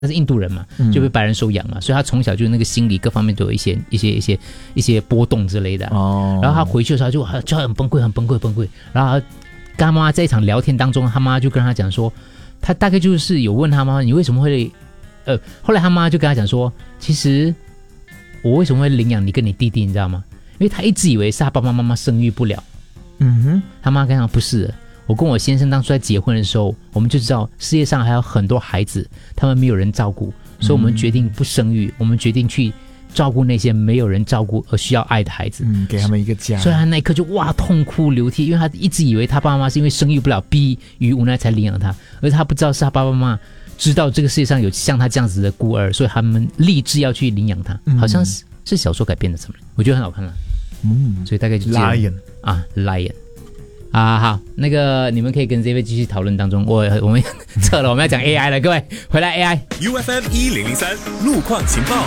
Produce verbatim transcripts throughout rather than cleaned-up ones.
他是印度人嘛，就被白人收养嘛，嗯、所以他从小就那个心理各方面都有一些一些一些一些波动之类的。哦，然后他回去的时候就就很崩溃，很崩溃，崩溃。然后他跟他妈妈在一场聊天当中，他妈就跟他讲说，他大概就是有问他妈妈，你为什么会呃？后来他妈就跟他讲说，其实我为什么会领养你跟你弟弟，你知道吗？因为他一直以为是他爸爸妈妈生育不了。嗯哼，他妈跟他讲不是。我跟我先生当初在结婚的时候，我们就知道世界上还有很多孩子，他们没有人照顾，所以我们决定不生育，嗯、我们决定去照顾那些没有人照顾而需要爱的孩子， 嗯，给他们一个家。 所以他那一刻就哇痛哭流涕，因为他一直以为他爸爸妈妈是因为生育不了，逼于无奈才领养他，而他不知道是他爸爸妈妈知道这个世界上有像他这样子的孤儿，所以他们立志要去领养他，嗯、好像是是小说改编的什么，我觉得很好看了。嗯，所以大概就这样 Lion 啊 Lion。啊，好，那个你们可以跟这位继续讨论当中，我我们撤了，我们要讲 A I 了，各位回来 A I。U F M 一零零三路况情报，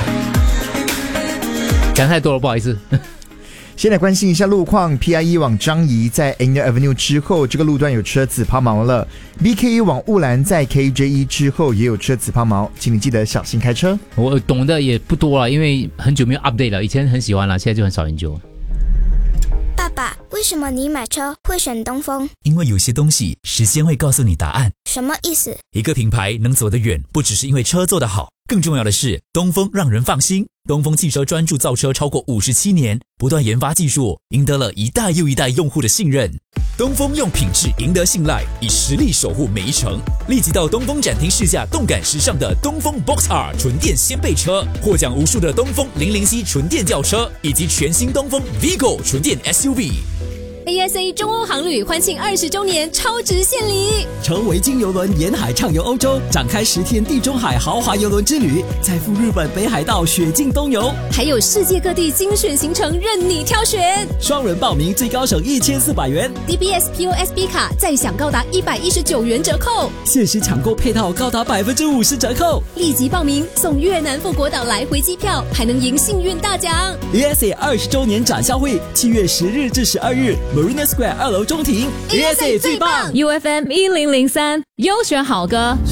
讲太多了，不好意思。 先来关心一下路况 ，P I E 往樟宜在 Angel Avenue 之后，这个路段有车子抛锚了 ；B K E 往雾兰在 K J E 之后也有车子抛锚，请你记得小心开车。 我懂的也不多了，因为很久没有 update 了，以前很喜欢了，现在就很少研究。 爸爸，为什么你买车会选东风？ 因为有些东西时间会告诉你答案。 什么意思？ 一个品牌能走得远，不只是因为车做得好，更重要的是东风让人放心。东风汽车专注造车超过五十七年，不断研发技术，赢得了一代又一代用户的信任。东风用品质赢得信赖，以实力守护每一程。立即到东风展厅试驾动感时尚的东风 Box R 纯电掀背车，获奖无数的东风零零七纯电轿车，以及全新东风 Vigo 纯电 S U V。A S A 中欧航旅欢庆二十周年超值献礼， 乘维京邮轮沿海畅游欧洲，展开十天地中海豪华邮轮之旅，再赴日本北海道雪境东游， 还有世界各地精选行程任你挑选。 双人报名最高省一千四百元 ，D B S P O S B 卡再享高达一百一十九元折扣， 限时抢购配套高达百分之五十折扣。 立即报名送越南富国岛来回机票，还能赢幸运大奖。 A S A 二十周年展销会，七月十日至十二日。Marina Square 二楼中庭 ，A S A 最棒 ，U F M 一零零三优选好歌。